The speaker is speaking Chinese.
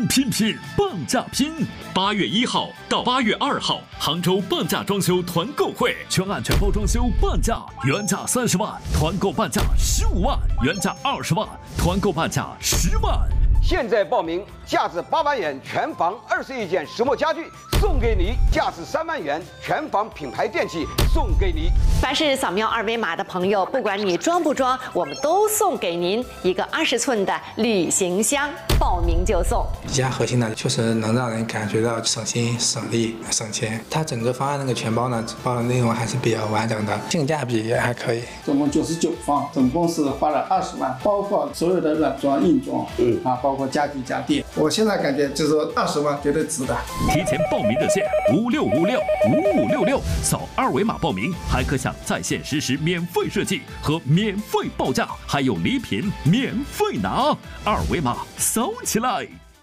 拼半价拼！8月1号到8月2号，杭州半价装修团购会，全案全包装修半价，原价30万，团购半价15万，原价20万，团购半价10万。 现在报名，价值8万元全房21件石墨家具送给你，价值3万元全房品牌电器送给你。 凡是扫描2维码的朋友，不管你装不装，我们都送给您一个20寸的旅行箱，报名就送。 比较核心的，确实能让人感觉到省心、省力、省钱。它整个方案那个全包呢，包的内容还是比较完整的，性价比也还可以。 总共99方，总共是花了20万，包括所有的软装、硬装，包括家具家电。我现在感觉就是说20万绝对值的。 提前报名热线56565566，扫2维码报名，还可享在线实时免费设计和免费报价，还有礼品免费拿。2维码扫起来！